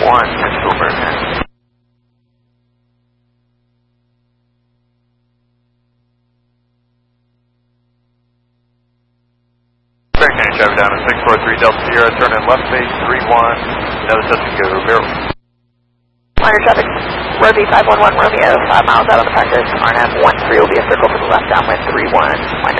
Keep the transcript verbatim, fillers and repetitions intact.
one, Central Bergen. Bergen, traffic down to six four three Delta Sierra, turn in left base, three one, another subject go barrel. Minor traffic, Rosie five one one Romeo, five miles out on the practice, R N F one three will be a circle to the left downwind, three one, minor.